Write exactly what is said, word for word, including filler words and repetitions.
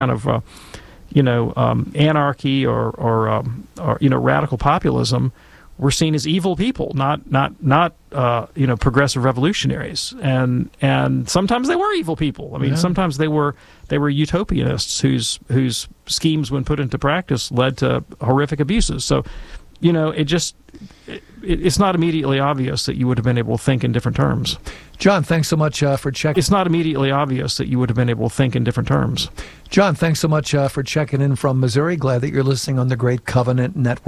kind of, uh, you know, um, anarchy or, or, um, or, you know, radical populism were seen as evil people, not, not, not, uh, you know, progressive revolutionaries. And, and sometimes they were evil people. I mean, yeah. sometimes they were, they were utopianists whose, whose schemes, when put into practice, led to horrific abuses. So, you know, it just, it, it's not immediately obvious that you would have been able to think in different terms. John, thanks so much uh, for checking. It's not immediately obvious that you would have been able to think in different terms. John, thanks so much uh, for checking in from Missouri. Glad that you're listening on the Great Covenant Network.